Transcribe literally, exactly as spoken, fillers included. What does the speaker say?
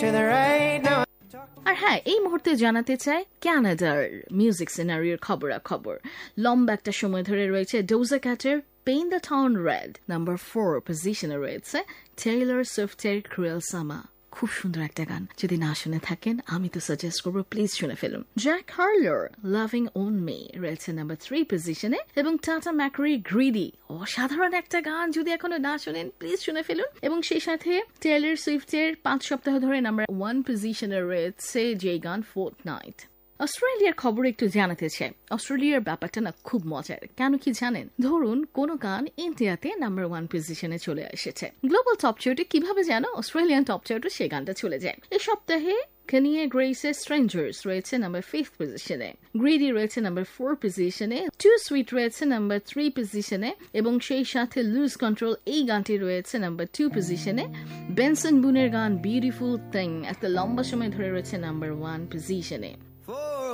to the right now. আর হ্যাঁ, এই মুহূর্তে জানাতে চাই কানাডার মিউজিক সিনারিওর খবরাখবর। লম্বা একটা সময় ধরে রয়েছে ডোজা ক্যাটের paint the town red, number four পজিশনে রয়েছে টেইলর সুইফটের ক্রুয়েল সামার। খুব সুন্দর একটা গান, যদি না শুনে থাকেন আমি তো সাজেস্ট করবো প্লিজ শুনে ফেলুন। জ্যাক হার্লার লাভিং অন মি রয়েছে নাম্বার থ্রি পজিশনে, এবং টাটা ম্যাকরি গ্রিডি অসাধারণ একটা গান, যদি এখনো না শুনেন প্লিজ শুনে ফেলুন। এবং সেই সাথে টেইলর সুইফটের পাঁচ সপ্তাহ ধরে নাম্বার ওয়ান পজিশনে রয়েছে যে গান ফোর্থ নাইট। অস্ট্রেলিয়ার খবর একটু জানাতে চাই। অস্ট্রেলিয়ার ব্যাপারটা না খুব মজার, কেন কি জানেন? ধরুন কোন গান ইন্ডিয়াতে নাম্বার ওয়ান পজিশনে চলে এসেছে, গ্লোবাল টপ চার্টে কিভাবে যেন অস্ট্রেলিয়ান টপ চার্টে সেই গানটা চলে যায়। এই সপ্তাহে Kanye Grace's Strangers রয়েছে নাম্বার ফিফথ পজিশনে, গ্রিডি রয়েছে নাম্বার ফোর পজিশনে, টু সুইট রয়েছে নাম্বার থ্রি পজিশনে, এবং সেই সাথে লুজ কন্ট্রোল এই গানটি রয়েছে নাম্বার টু পজিশনে। বেনসন বুনের গান বিউটিফুল থিং একটা লম্বা সময় ধরে রয়েছে নাম্বার ওয়ান পজিশনে।